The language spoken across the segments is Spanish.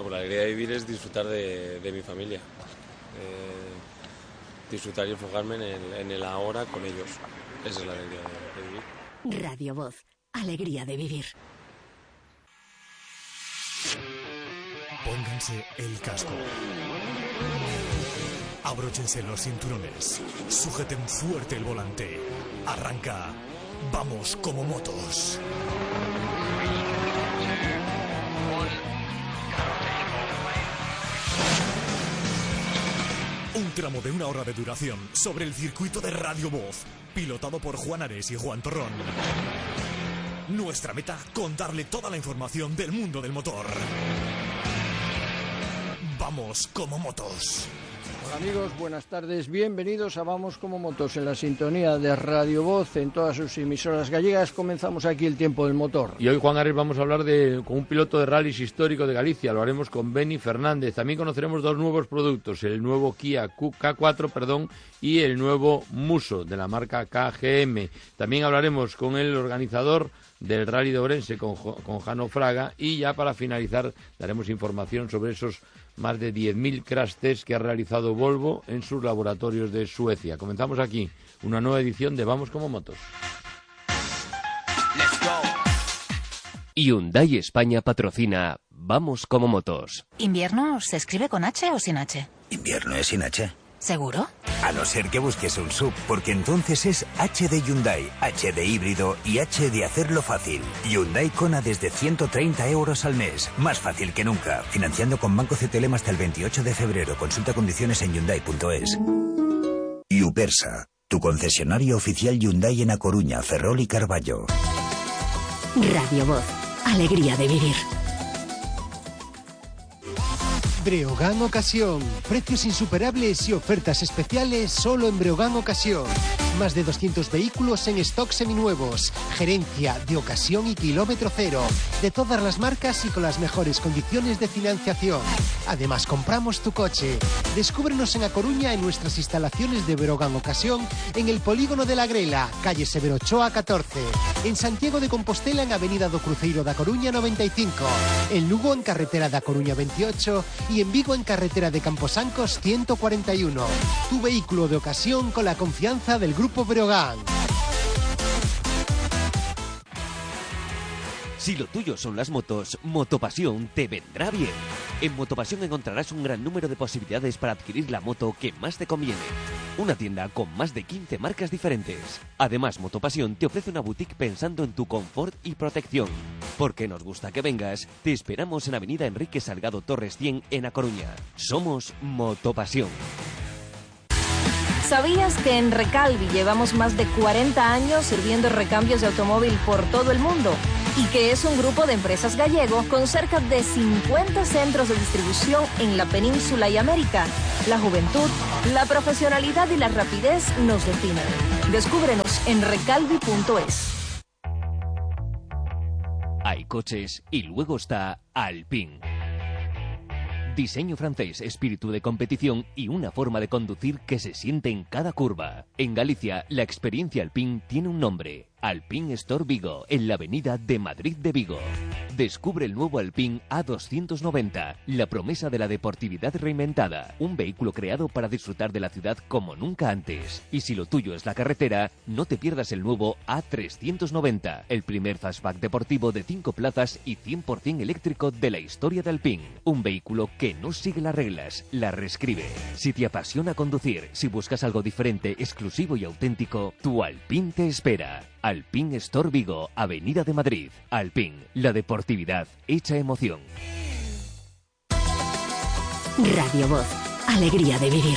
Pues la alegría de vivir es disfrutar de mi familia, disfrutar y enfocarme en el ahora con ellos. Esa es la alegría de vivir. Radio Voz, alegría de vivir. Pónganse el casco. Abróchense los cinturones. Sujeten fuerte el volante. Arranca. Vamos como motos. Un tramo de 1 hora de duración sobre el circuito de Radio Voz, pilotado por Juan Ares y Juan Torrón. Nuestra meta, contarle toda la información del mundo del motor. Vamos como motos. Hola amigos, buenas tardes, bienvenidos a Vamos como motos en la sintonía de Radio Voz en todas sus emisoras gallegas. Comenzamos aquí el tiempo del motor. Y hoy, Juan Ares, vamos a hablar con un piloto de rallies histórico de Galicia. Lo haremos con Beni Fernández. También conoceremos 2 nuevos productos, el nuevo Kia K4 y el nuevo Muso de la marca KGM. También hablaremos con el organizador del Rally de Ourense, con Jano Fraga, y ya para finalizar daremos información sobre esos más de 10.000 crash tests que ha realizado Volvo en sus laboratorios de Suecia. Comenzamos aquí una nueva edición de Vamos como motos. Let's go. Hyundai España patrocina Vamos como motos. ¿Invierno se escribe con H o sin H? Invierno es sin H. ¿Seguro? A no ser que busques un SUV, porque entonces es H de Hyundai, H de híbrido y H de hacerlo fácil. Hyundai Kona desde 130 euros al mes. Más fácil que nunca. Financiando con Banco CTLM hasta el 28 de febrero. Consulta condiciones en Hyundai.es. Hyupersa, tu concesionario oficial Hyundai en A Coruña, Ferrol y Carballo. Radio Voz, alegría de vivir. Breogán Ocasión. Precios insuperables y ofertas especiales solo en Breogán Ocasión. Más de 200 vehículos en stock seminuevos. Gerencia de ocasión y kilómetro cero. De todas las marcas y con las mejores condiciones de financiación. Además, compramos tu coche. Descúbrenos en A Coruña en nuestras instalaciones de Breogán Ocasión en el Polígono de la Grela, calle Severo Ochoa 14. En Santiago de Compostela en Avenida do Cruzeiro da Coruña 95. En Lugo en carretera da Coruña 28 y en Vigo en carretera de Camposancos 141. Tu vehículo de ocasión con la confianza del Grupo Breogán. Si lo tuyo son las motos, Motopasión te vendrá bien. En Motopasión encontrarás un gran número de posibilidades para adquirir la moto que más te conviene. Una tienda con más de 15 marcas diferentes. Además, Motopasión te ofrece una boutique pensando en tu confort y protección. Porque nos gusta que vengas, te esperamos en Avenida Enrique Salgado Torres 100 en A Coruña. Somos Motopasión. ¿Sabías que en Recalvi llevamos más de 40 años sirviendo recambios de automóvil por todo el mundo? Y que es un grupo de empresas gallego con cerca de 50 centros de distribución en la península y América. La juventud, la profesionalidad y la rapidez nos definen. Descúbrenos en recalvi.es. Hay coches y luego está Alpine. Diseño francés, espíritu de competición y una forma de conducir que se siente en cada curva. En Galicia, la experiencia Alpine tiene un nombre. Alpine Store Vigo, en la avenida de Madrid de Vigo. Descubre el nuevo Alpine A290, la promesa de la deportividad reinventada. Un vehículo creado para disfrutar de la ciudad como nunca antes. Y si lo tuyo es la carretera, no te pierdas el nuevo A390, el primer fastback deportivo de 5 plazas y 100% eléctrico de la historia de Alpine. Un vehículo que no sigue las reglas, las reescribe. Si te apasiona conducir, si buscas algo diferente, exclusivo y auténtico, tu Alpine te espera. Alpine Store Vigo, Avenida de Madrid. Alpine, la deportividad hecha emoción. Radio Voz, alegría de vivir.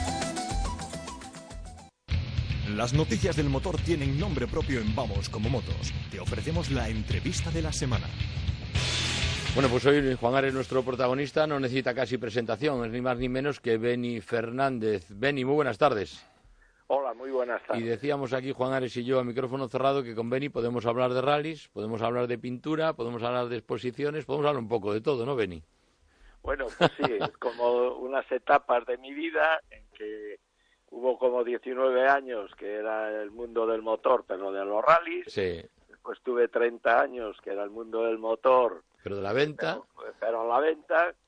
Las noticias del motor tienen nombre propio en Vamos como motos. Te ofrecemos la entrevista de la semana. Bueno, pues hoy Juan Ares, nuestro protagonista, no necesita casi presentación, es ni más ni menos que Beni Fernández. Beni, muy buenas tardes. Hola, muy buenas tardes. Y decíamos aquí, Juan Ares y yo, a micrófono cerrado, que con Beni podemos hablar de rallies, podemos hablar de pintura, podemos hablar de exposiciones, podemos hablar un poco de todo, ¿no, Beni? Bueno, pues sí, es como unas etapas de mi vida en que hubo como 19 años que era el mundo del motor, pero de los rallies. Sí. Después tuve 30 años que era el mundo del motor. Pero de la venta. Pero la venta.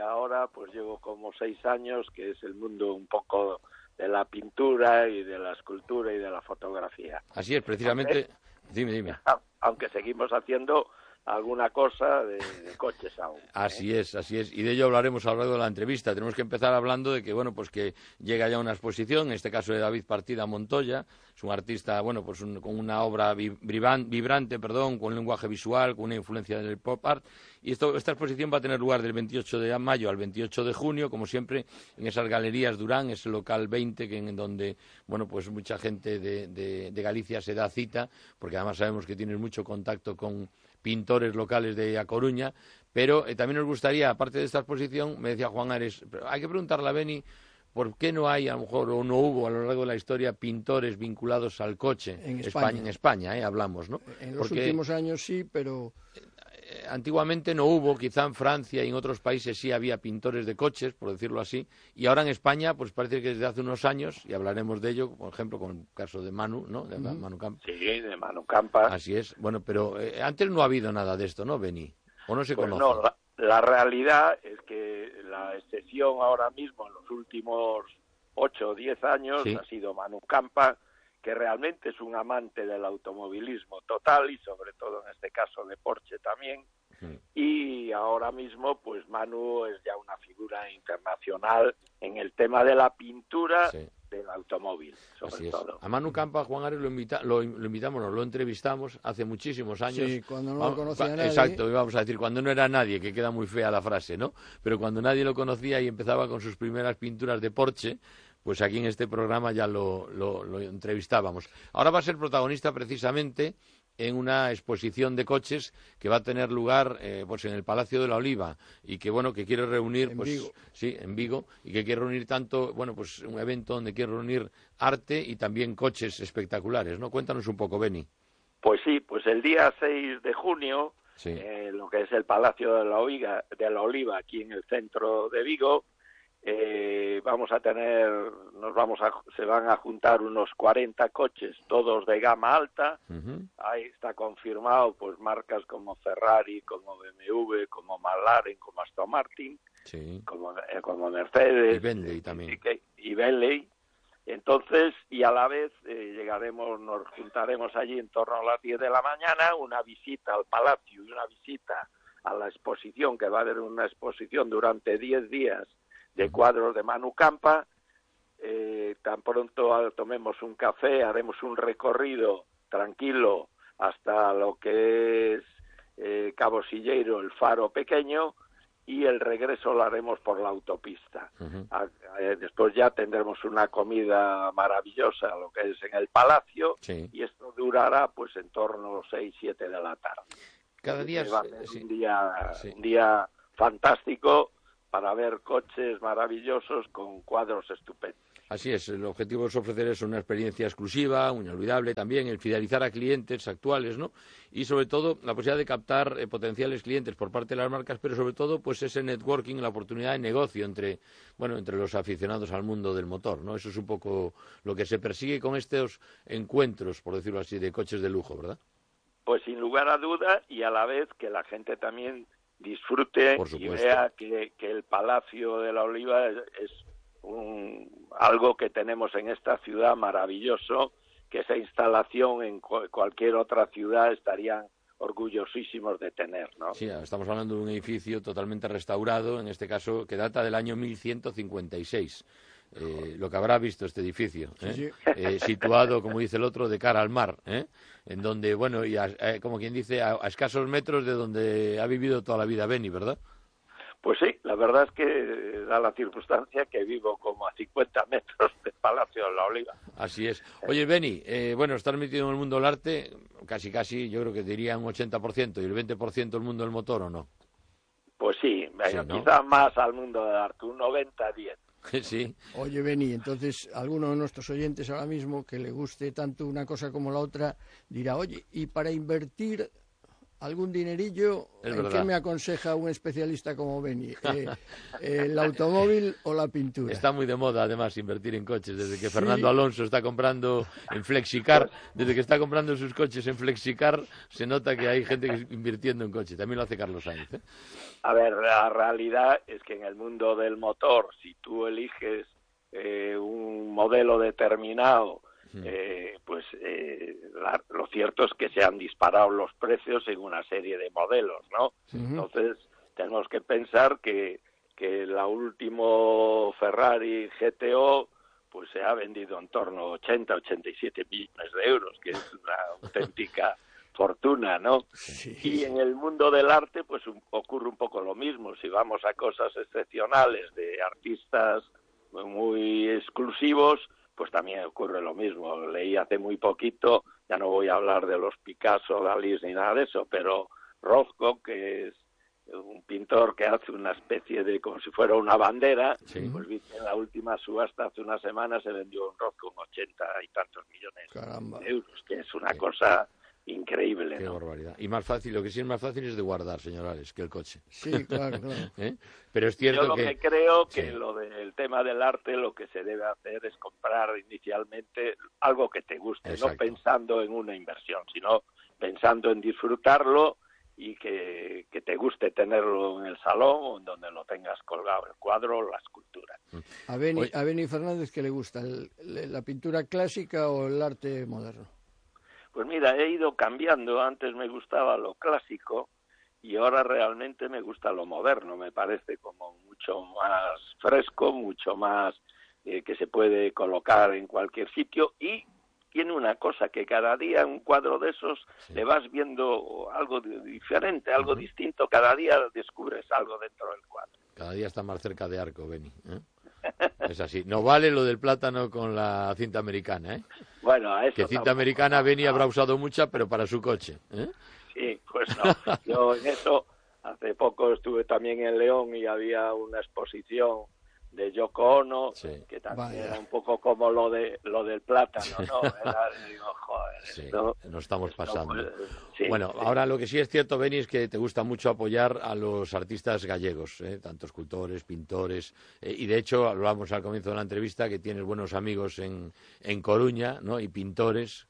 ahora pues llevo como 6 años, que es el mundo un poco de la pintura y de la escultura y de la fotografía. Así es, precisamente. Dime. Aunque seguimos haciendo alguna cosa de coches aún. Así es. Y de ello hablaremos a lo largo de la entrevista. Tenemos que empezar hablando de que, bueno, pues que llega ya una exposición, en este caso de David Partida Montoya. Es un artista, bueno, pues con una obra vibrante, con un lenguaje visual, con una influencia del pop art. Y esta exposición va a tener lugar del 28 de mayo al 28 de junio, como siempre, en esas galerías Durán, es el local 20, en donde, bueno, pues mucha gente de Galicia se da cita, porque además sabemos que tienes mucho contacto con pintores locales de A Coruña, pero también nos gustaría, aparte de esta exposición, me decía Juan Ares, hay que preguntarle a Beni por qué no hay, a lo mejor, o no hubo a lo largo de la historia pintores vinculados al coche en España, hablamos, ¿no? En los últimos años sí, pero antiguamente no hubo, quizá en Francia y en otros países sí había pintores de coches, por decirlo así, y ahora en España, pues parece que desde hace unos años, y hablaremos de ello, por ejemplo, con el caso de Manu, ¿no? De Manu Campa. Sí, de Manu Campa. Así es. Bueno, pero antes no ha habido nada de esto, ¿no, Beni? ¿O no se conoce? No, la realidad es que la excepción ahora mismo, en los últimos 8 o 10 años, ha sido Manu Campa, que realmente es un amante del automovilismo total y sobre todo en este caso de Porsche también. Y ahora mismo pues Manu es ya una figura internacional en el tema de la pintura del automóvil, sobre todo. A Manu Campa, Juan Ares, lo entrevistamos hace muchísimos años. Sí, cuando no lo conocía nadie. Exacto, íbamos a decir, cuando no era nadie, que queda muy fea la frase, ¿no? Pero cuando nadie lo conocía y empezaba con sus primeras pinturas de Porsche, pues aquí en este programa ya lo entrevistábamos. Ahora va a ser protagonista precisamente en una exposición de coches que va a tener lugar pues en el Palacio de la Oliva y que bueno que quiere reunir en Vigo y que quiere reunir tanto pues un evento donde quiere reunir arte y también coches espectaculares, ¿no? Cuéntanos un poco, Beni. Pues sí, pues el día 6 de junio lo que es el Palacio de la Oliva aquí en el centro de Vigo, se van a juntar unos 40 coches, todos de gama alta. Ahí está confirmado pues marcas como Ferrari, como BMW, como McLaren, como Aston Martin, como Mercedes, y Bentley también. Y Bentley. Entonces, y a la vez nos juntaremos allí en torno a las 10 de la mañana, una visita al palacio y una visita a la exposición, que va a haber una exposición durante 10 días de cuadros de Manu Campa. Tan pronto tomemos un café, haremos un recorrido tranquilo hasta lo que es Cabo Silleiro, el faro pequeño, y el regreso lo haremos por la autopista. Después ya tendremos una comida maravillosa, lo que es en el palacio, y esto durará pues en torno a 6-7 de la tarde. Cada día va a ser un día fantástico para ver coches maravillosos con cuadros estupendos. Así es, el objetivo es ofrecer una experiencia exclusiva, inolvidable también, el fidelizar a clientes actuales, ¿no? Y sobre todo la posibilidad de captar potenciales clientes por parte de las marcas, pero sobre todo pues ese networking, la oportunidad de negocio entre los aficionados al mundo del motor, ¿no? Eso es un poco lo que se persigue con estos encuentros, por decirlo así, de coches de lujo, ¿verdad? Pues sin lugar a duda, y a la vez que la gente también disfrute y vea que el Palacio de la Oliva es algo que tenemos en esta ciudad maravilloso, que esa instalación en cualquier otra ciudad estarían orgullosísimos de tener, ¿no? Sí, estamos hablando de un edificio totalmente restaurado, en este caso que data del año 1156. Lo que habrá visto este edificio, situado, como dice el otro, de cara al mar, en donde, como quien dice, a escasos metros de donde ha vivido toda la vida Beni, ¿verdad? Pues sí, la verdad es que da la circunstancia que vivo como a 50 metros del Palacio de la Oliva. Así es. Oye, Beni, estar metido en el mundo del arte, casi, yo creo que diría un 80%, y el 20% el mundo del motor, ¿o no? Pues sí, ¿no? Quizás más al mundo del arte, un 90-10. Sí. Oye, Beni, entonces alguno de nuestros oyentes ahora mismo que le guste tanto una cosa como la otra dirá, oye, y para invertir algún dinerillo. ¿En qué me aconseja un especialista como Beni? ¿El automóvil o la pintura? Está muy de moda, además, invertir en coches. Desde que Fernando Alonso está comprando en Flexicar, desde que está comprando sus coches en Flexicar, se nota que hay gente que está invirtiendo en coches. También lo hace Carlos Sainz, ¿eh? A ver, la realidad es que en el mundo del motor, si tú eliges un modelo determinado, lo cierto es que se han disparado los precios en una serie de modelos, ¿no? Entonces tenemos que pensar que la último Ferrari GTO pues se ha vendido en torno a 87 millones de euros, que es una auténtica fortuna, ¿no? Sí. Y en el mundo del arte pues ocurre un poco lo mismo. Si vamos a cosas excepcionales de artistas muy exclusivos, pues también ocurre lo mismo. Leí hace muy poquito, ya no voy a hablar de los Picasso, Dalí ni nada de eso, pero Rothko, que es un pintor que hace una especie de, como si fuera una bandera, pues viste, en la última subasta hace una semana se vendió un Rothko con 80 y tantos millones de euros, que es una cosa increíble. Qué barbaridad. Y más fácil, lo que sí es más fácil es de guardar, señor Alex, que el coche. Sí, claro. Pero es cierto yo lo que creo que lo del tema del arte, lo que se debe hacer es comprar inicialmente algo que te guste. Exacto. No pensando en una inversión, sino pensando en disfrutarlo y que te guste tenerlo en el salón o en donde lo tengas colgado, el cuadro o la escultura. A Beni Fernández, ¿qué le gusta? ¿La pintura clásica o el arte moderno? Pues mira, he ido cambiando. Antes me gustaba lo clásico y ahora realmente me gusta lo moderno. Me parece como mucho más fresco, mucho más que se puede colocar en cualquier sitio, y tiene una cosa, que cada día un cuadro de esos le vas viendo algo diferente, algo distinto. Cada día descubres algo dentro del cuadro. Cada día está más cerca de Arco, Beni, ¿eh? Es así. No vale lo del plátano con la cinta americana, ¿eh? Bueno, a eso que cinta americana Beni habrá usado mucha, pero para su coche, ¿eh? Sí, pues no. Yo en eso, hace poco estuve también en León y había una exposición de Yoko Ono, que también era un poco como lo del plátano, ¿no? Digo, joder, nos estamos pasando. Bueno, ahora lo que sí es cierto, Beni, es que te gusta mucho apoyar a los artistas gallegos, tanto escultores, pintores, y de hecho hablábamos al comienzo de la entrevista que tienes buenos amigos en Coruña, ¿no? Y pintores,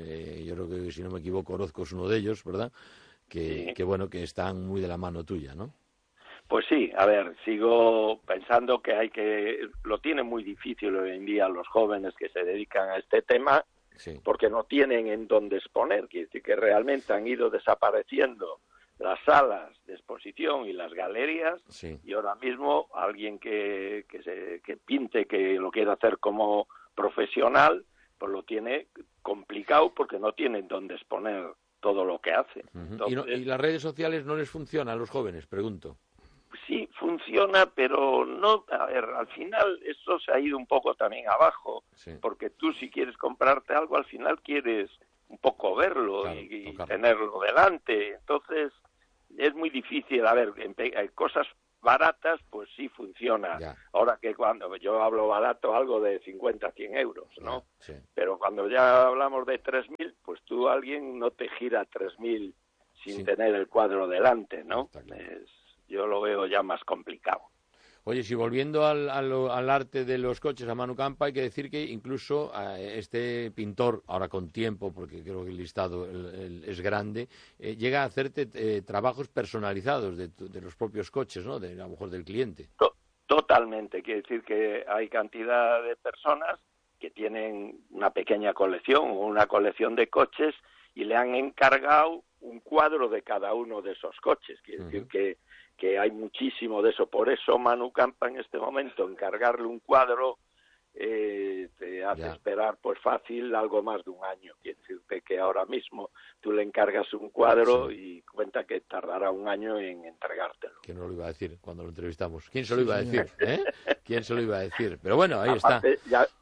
yo creo que, si no me equivoco, Orozco es uno de ellos, ¿verdad? Que bueno, que están muy de la mano tuya, ¿no? Pues sí, a ver, sigo pensando que lo tienen muy difícil hoy en día los jóvenes que se dedican a este tema, porque no tienen en dónde exponer. Quiere decir que realmente han ido desapareciendo las salas de exposición y las galerías, y ahora mismo alguien que pinte, que lo quiera hacer como profesional, pues lo tiene complicado porque no tienen dónde exponer todo lo que hace. Entonces, ¿Y las redes sociales no les funcionan a los jóvenes? Pregunto. Sí, funciona, pero no, a ver, al final esto se ha ido un poco también abajo, porque tú, si quieres comprarte algo, al final quieres un poco verlo, claro, y tenerlo delante. Entonces es muy difícil. A ver, en cosas baratas pues sí funciona. Ahora que cuando yo hablo barato, algo de 50, 100 euros, ¿no? Pero cuando ya hablamos de 3.000, pues tú, alguien no te gira 3.000 sin tener el cuadro delante, ¿no? Yo lo veo ya más complicado. Oye, si volviendo al arte de los coches, a Manu Campa, hay que decir que incluso este pintor, ahora con tiempo, porque creo que el listado es grande, llega a hacerte trabajos personalizados de los propios coches, ¿no? A lo mejor del cliente. Totalmente. Quiere decir que hay cantidad de personas que tienen una pequeña colección o una colección de coches y le han encargado un cuadro de cada uno de esos coches. Quiere decir que hay muchísimo de eso. Por eso Manu Campa, en este momento, encargarle un cuadro te hace esperar pues fácil algo más de un año. Quiere decirte que ahora mismo tú le encargas un cuadro y cuenta que tardará un año en entregártelo. ¿Quién no lo iba a decir cuando lo entrevistamos? ¿Quién se lo iba a decir? ¿Quién se lo iba a decir? Pero bueno, ahí está.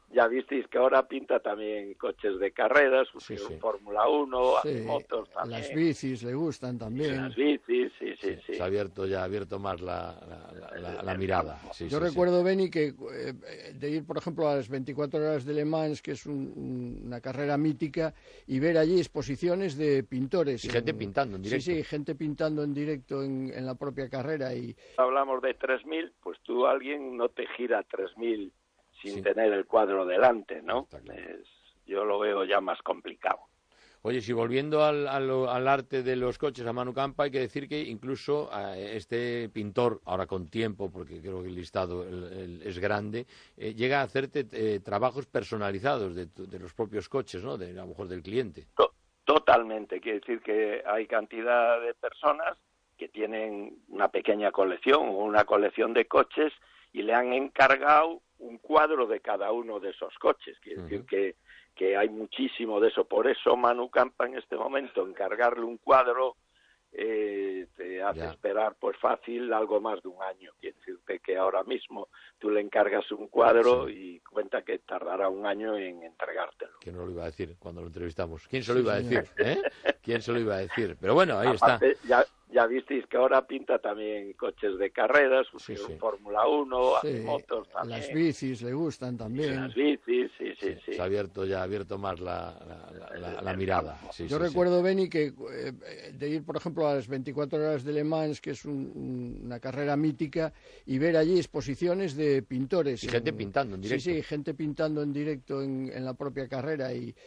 ya visteis que ahora pinta también coches de carreras, Fórmula 1, sí, motos también. Las bicis le gustan también. Las bicis, sí. Se ha abierto más la mirada. Yo recuerdo, Beni, que de ir, por ejemplo, a las 24 horas de Le Mans, que es una carrera mítica, y ver allí exposiciones de pintores. Y gente pintando en directo. Sí, gente pintando en directo en la propia carrera. Y hablamos de 3.000, pues alguien no te gira 3.000 sin tener el cuadro delante, ¿no? Yo lo veo ya más complicado. Oye, si volviendo al arte de los coches, a Manu Campa, hay que decir que incluso este pintor, ahora con tiempo, porque creo que el listado es grande, llega a hacerte trabajos personalizados de los propios coches, ¿no? A lo mejor del cliente. Totalmente, quiere decir que hay cantidad de personas que tienen una pequeña colección o una colección de coches y le han encargado un cuadro de cada uno de esos coches. Quiere decir que hay muchísimo de eso. Por eso Manu Campa en este momento, encargarle un cuadro te hace esperar pues fácil algo más de un año. Quiere decirte que ahora mismo tú le encargas un cuadro y cuenta que tardará un año en entregártelo. ¿Quién no lo iba a decir cuando lo entrevistamos? ¿Quién se lo iba a decir? ¿Quién se lo iba a decir? Pero bueno, ahí aparte, está. Ya visteis que ahora pinta también coches de carreras, Fórmula 1, motos también. Las bicis le gustan también. Las bicis, sí. Se ha abierto más la mirada. Yo recuerdo, Beni, que de ir, por ejemplo, a las 24 horas de Le Mans, que es una carrera mítica, y ver allí exposiciones de pintores. Y gente pintando en directo. Sí, gente pintando en directo en la propia carrera. Y